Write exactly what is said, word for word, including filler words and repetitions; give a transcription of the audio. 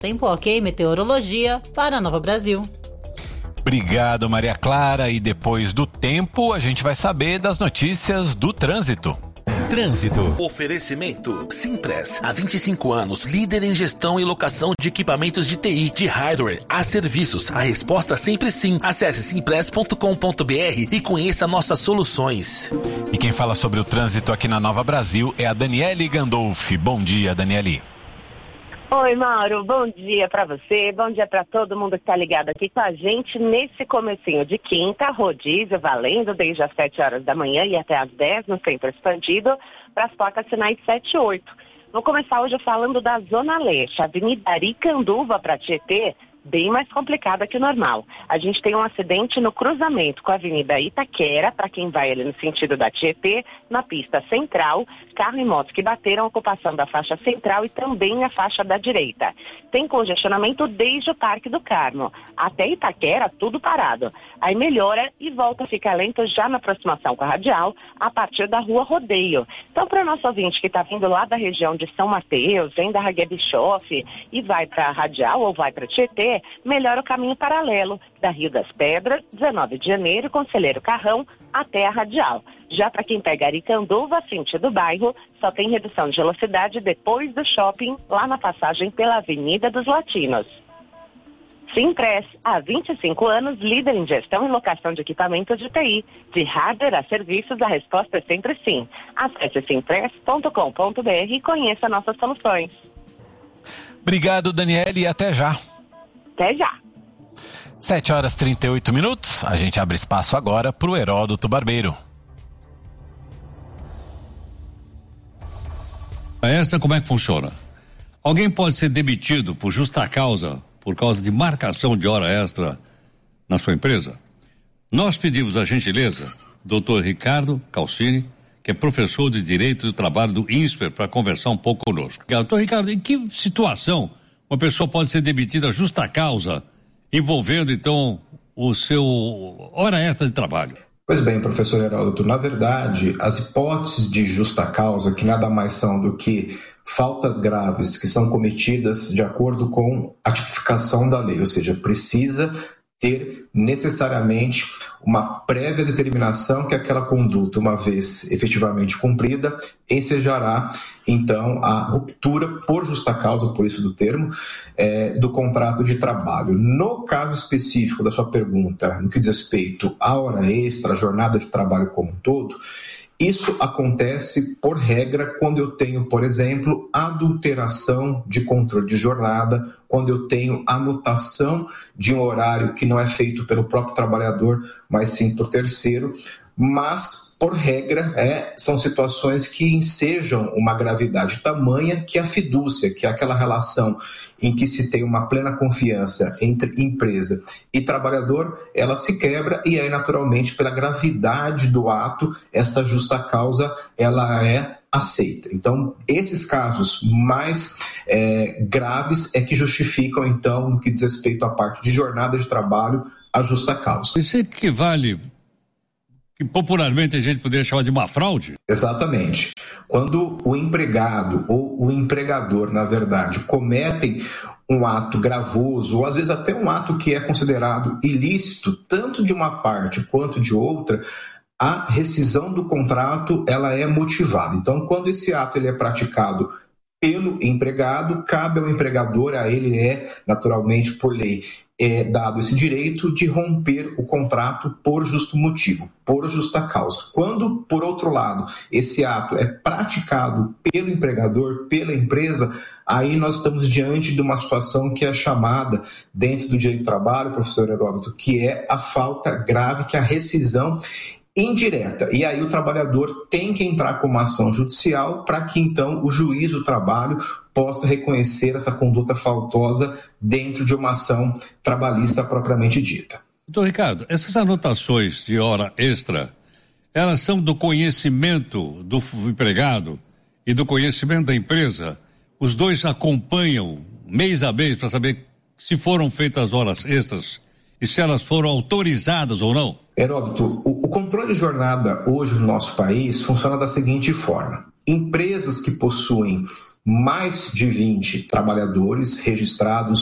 Tempo ok, meteorologia para Nova Brasil. Obrigado, Maria Clara. E depois do tempo, a gente vai saber das notícias do trânsito. Trânsito. Oferecimento Simpress, há vinte e cinco anos, líder em gestão e locação de equipamentos de T I, de hardware a serviços. A resposta sempre sim. Acesse simpress ponto com ponto b r e conheça nossas soluções. E quem fala sobre o trânsito aqui na Nova Brasil é a Daniele Gandolfi. Bom dia, Daniele. Oi, Mauro, bom dia para você, bom dia para todo mundo que está ligado aqui com a gente nesse comecinho de quinta, rodízio valendo desde as sete horas da manhã e até às dez no centro expandido para as placas sinais sete e oito. Vou começar hoje falando da Zona Leste, Avenida Aricanduva para Tietê, bem mais complicada que o normal. A gente tem um acidente no cruzamento com a Avenida Itaquera, para quem vai ali no sentido da Tietê, na pista central, carro e moto que bateram a ocupação da faixa central e também a faixa da direita. Tem congestionamento desde o Parque do Carmo. Até Itaquera, tudo parado. Aí melhora e volta a ficar lento já na aproximação com a Radial, a partir da Rua Rodeio. Então, para o nosso ouvinte que está vindo lá da região de São Mateus, vem da Ragué Bischoff e vai para a Radial ou vai para Tietê, melhora o caminho paralelo da Rio das Pedras, dezenove de janeiro, Conselheiro Carrão, até a Radial. Já para quem pega Aricanduva, sentido bairro, só tem redução de velocidade depois do shopping, lá na passagem pela Avenida dos Latinos. Simpress, há vinte e cinco anos, líder em gestão e locação de equipamentos de T I. De hardware a serviços, a resposta é sempre sim. Acesse simpress ponto com ponto b r e conheça nossas soluções. Obrigado, Daniele, e até já. Até já. sete horas e trinta e oito minutos. A gente abre espaço agora para o Heródoto Barbeiro. Essa como é que funciona? Alguém pode ser demitido por justa causa, por causa de marcação de hora extra na sua empresa? Nós pedimos a gentileza, doutor Ricardo Calcini, que é professor de Direito do Trabalho do INSPER, para conversar um pouco conosco. Doutor Ricardo, em que situação uma pessoa pode ser demitida justa causa, envolvendo, então, o seu hora extra de trabalho? Pois bem, professor Heródoto, na verdade, as hipóteses de justa causa, que nada mais são do que faltas graves que são cometidas de acordo com a tipificação da lei, ou seja, precisa ter necessariamente uma prévia determinação que aquela conduta, uma vez efetivamente cumprida, ensejará, então, a ruptura por justa causa, por isso do termo, é, do contrato de trabalho. No caso específico da sua pergunta, no que diz respeito à hora extra, à jornada de trabalho como um todo, isso acontece, por regra, quando eu tenho, por exemplo, adulteração de controle de jornada, quando eu tenho anotação de um horário que não é feito pelo próprio trabalhador, mas sim por terceiro, mas, por regra, é, são situações que ensejam uma gravidade tamanha que a fidúcia, que é aquela relação em que se tem uma plena confiança entre empresa e trabalhador, ela se quebra e aí, naturalmente, pela gravidade do ato, essa justa causa, ela é aceita. Então, esses casos mais é, graves é que justificam, então, no que diz respeito à parte de jornada de trabalho, a justa causa. Isso equivale, que popularmente a gente poderia chamar de uma fraude? Exatamente. Quando o empregado ou o empregador, na verdade, cometem um ato gravoso, ou às vezes até um ato que é considerado ilícito, tanto de uma parte quanto de outra, a rescisão do contrato, ela é motivada. Então, quando esse ato ele é praticado pelo empregado, cabe ao empregador, a ele é, naturalmente, por lei, é dado esse direito de romper o contrato por justo motivo, por justa causa. Quando, por outro lado, esse ato é praticado pelo empregador, pela empresa, aí nós estamos diante de uma situação que é chamada, dentro do direito do trabalho, professor Heródoto, que é a falta grave, que é a rescisão indireta. E aí o trabalhador tem que entrar com uma ação judicial para que então o juiz do trabalho possa reconhecer essa conduta faltosa dentro de uma ação trabalhista propriamente dita. Doutor Ricardo, essas anotações de hora extra, elas são do conhecimento do empregado e do conhecimento da empresa? Os dois acompanham mês a mês para saber se foram feitas horas extras e se elas foram autorizadas ou não? Heródoto, o, o controle de jornada hoje no nosso país funciona da seguinte forma. Empresas que possuem mais de vinte trabalhadores registrados